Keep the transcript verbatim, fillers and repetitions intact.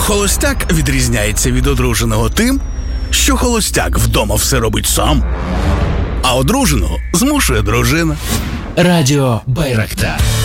Холостяк відрізняється від одруженого тим, що холостяк вдома все робить сам, а одруженого змушує дружина. Радіо Байрактар.